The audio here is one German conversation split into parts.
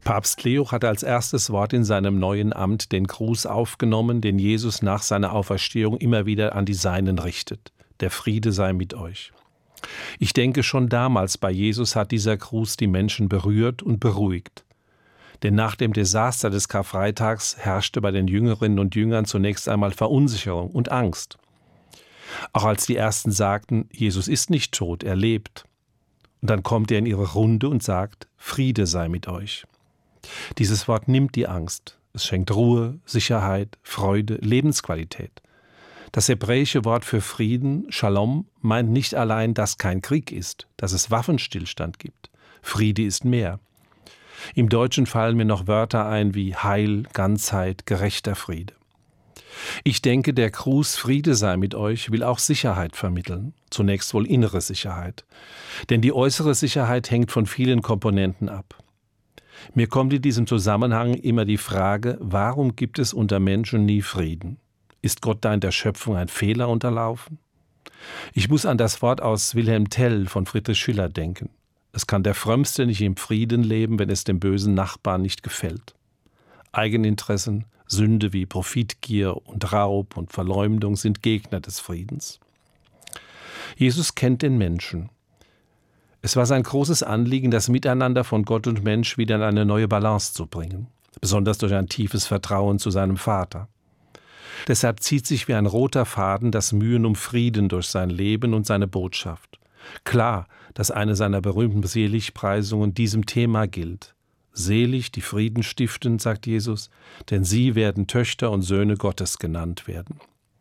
Papst Leo hatte als erstes Wort in seinem neuen Amt den Gruß aufgenommen, den Jesus nach seiner Auferstehung immer wieder an die Seinen richtet. Der Friede sei mit euch. Ich denke, schon damals bei Jesus hat dieser Gruß die Menschen berührt und beruhigt. Denn nach dem Desaster des Karfreitags herrschte bei den Jüngerinnen und Jüngern zunächst einmal Verunsicherung und Angst. Auch als die Ersten sagten, Jesus ist nicht tot, er lebt. Und dann kommt er in ihre Runde und sagt, Friede sei mit euch. Dieses Wort nimmt die Angst. Es schenkt Ruhe, Sicherheit, Freude, Lebensqualität. Das hebräische Wort für Frieden, Shalom, meint nicht allein, dass kein Krieg ist, dass es Waffenstillstand gibt. Friede ist mehr. Im Deutschen fallen mir noch Wörter ein wie Heil, Ganzheit, gerechter Friede. Ich denke, der Gruß Friede sei mit euch will auch Sicherheit vermitteln, zunächst wohl innere Sicherheit. Denn die äußere Sicherheit hängt von vielen Komponenten ab. Mir kommt in diesem Zusammenhang immer die Frage, warum gibt es unter Menschen nie Frieden? Ist Gott da in der Schöpfung ein Fehler unterlaufen? Ich muss an das Wort aus Wilhelm Tell von Friedrich Schiller denken. Es kann der Frömmste nicht im Frieden leben, wenn es dem bösen Nachbarn nicht gefällt. Eigeninteressen, Sünde wie Profitgier und Raub und Verleumdung sind Gegner des Friedens. Jesus kennt den Menschen. Es war sein großes Anliegen, das Miteinander von Gott und Mensch wieder in eine neue Balance zu bringen, besonders durch ein tiefes Vertrauen zu seinem Vater. Deshalb zieht sich wie ein roter Faden das Mühen um Frieden durch sein Leben und seine Botschaft. Klar, dass eine seiner berühmten Seligpreisungen diesem Thema gilt. Selig, die Frieden stiften, sagt Jesus, denn sie werden Töchter und Söhne Gottes genannt werden.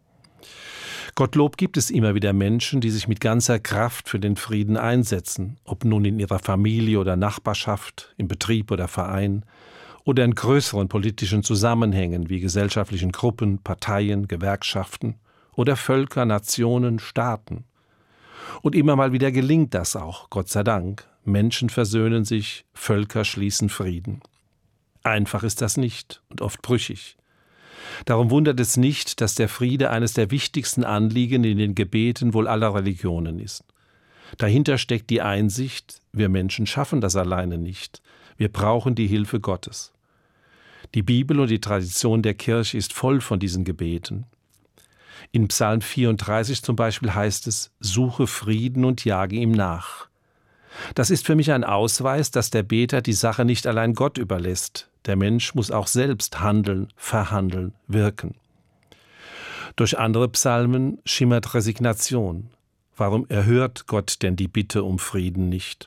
Gottlob gibt es immer wieder Menschen, die sich mit ganzer Kraft für den Frieden einsetzen, ob nun in ihrer Familie oder Nachbarschaft, im Betrieb oder Verein, oder in größeren politischen Zusammenhängen wie gesellschaftlichen Gruppen, Parteien, Gewerkschaften oder Völker, Nationen, Staaten. Und immer mal wieder gelingt das auch, Gott sei Dank. Menschen versöhnen sich, Völker schließen Frieden. Einfach ist das nicht und oft brüchig. Darum wundert es nicht, dass der Friede eines der wichtigsten Anliegen in den Gebeten wohl aller Religionen ist. Dahinter steckt die Einsicht, wir Menschen schaffen das alleine nicht. Wir brauchen die Hilfe Gottes. Die Bibel und die Tradition der Kirche ist voll von diesen Gebeten. In Psalm 34 zum Beispiel heißt es, suche Frieden und jage ihm nach. Das ist für mich ein Ausweis, dass der Beter die Sache nicht allein Gott überlässt. Der Mensch muss auch selbst handeln, verhandeln, wirken. Durch andere Psalmen schimmert Resignation. Warum erhört Gott denn die Bitte um Frieden nicht?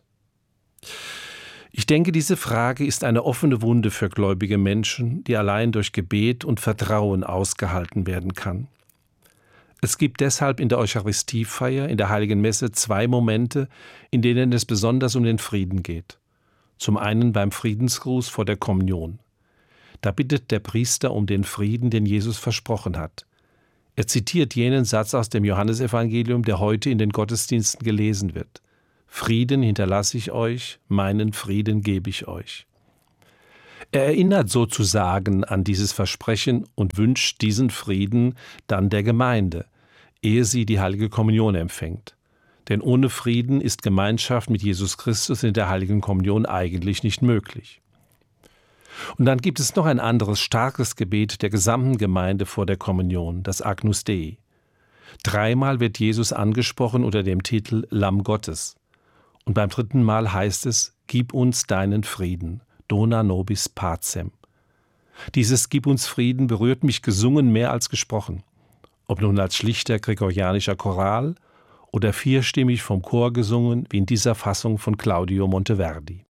Ich denke, diese Frage ist eine offene Wunde für gläubige Menschen, die allein durch Gebet und Vertrauen ausgehalten werden kann. Es gibt deshalb in der Eucharistiefeier, in der Heiligen Messe 2 Momente, in denen es besonders um den Frieden geht. Zum einen beim Friedensgruß vor der Kommunion. Da bittet der Priester um den Frieden, den Jesus versprochen hat. Er zitiert jenen Satz aus dem Johannesevangelium, der heute in den Gottesdiensten gelesen wird. Frieden hinterlasse ich euch, meinen Frieden gebe ich euch. Er erinnert sozusagen an dieses Versprechen und wünscht diesen Frieden dann der Gemeinde, ehe sie die Heilige Kommunion empfängt. Denn ohne Frieden ist Gemeinschaft mit Jesus Christus in der Heiligen Kommunion eigentlich nicht möglich. Und dann gibt es noch ein anderes starkes Gebet der gesamten Gemeinde vor der Kommunion, das Agnus Dei. 3-mal wird Jesus angesprochen unter dem Titel Lamm Gottes. Und beim 3. Mal heißt es, gib uns deinen Frieden, dona nobis pacem. Dieses Gib uns Frieden berührt mich gesungen mehr als gesprochen. Ob nun als schlichter gregorianischer Choral oder vierstimmig vom Chor gesungen, wie in dieser Fassung von Claudio Monteverdi.